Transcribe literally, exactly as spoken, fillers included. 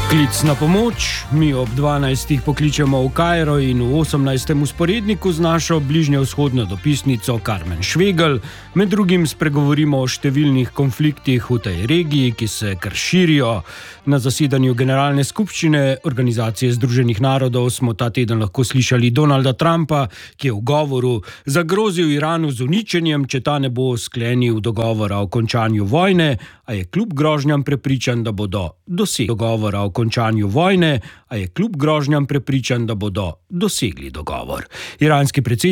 Klic na pomoč, mi ob dvanajstih pokličemo v Kairo in v osemnajstem usporedniku z našo bližnjevzhodno dopisnico Karmen Švegelj. Med drugim spregovorimo o številnih konfliktih v tej regiji, ki se kar širijo. Na zasedanju Generalne skupščine Organizacije združenih narodov smo ta teden lahko slišali Donalda Trumpa, ki je v govoru zagrozil Iranu z uničenjem, če ta ne bo sklenil dogovora o končanju vojne, a je kljub grožnjam prepričan, da bodo dosegli dogovora o končanju vojne, a je kljub grožnjam prepričan, da bodo dosegli dogovor. Iranski predsednik